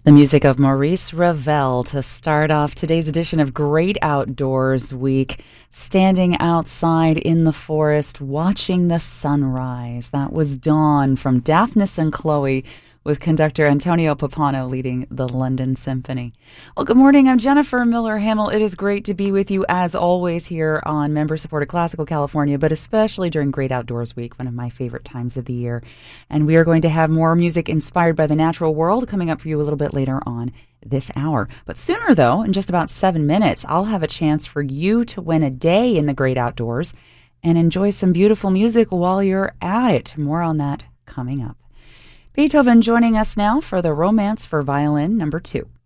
The music of Maurice Ravel to start off today's edition of Great Outdoors Week, standing outside in the forest, watching the sunrise. That was Dawn from Daphnis and Chloe, with conductor Antonio Pappano leading the London Symphony. Well, good morning. I'm Jennifer Miller-Hamill. It is great to be with you, as always, here on member-supported Classical California, but especially during Great Outdoors Week, one of my favorite times of the year. And we are going to have more music inspired by the natural world coming up for you a little bit later on this hour. But sooner, though, in just about 7 minutes, I'll have a chance for you to win a day in the great outdoors and enjoy some beautiful music while you're at it. More on that coming up. Beethoven joining us now for the Romance for Violin number 2.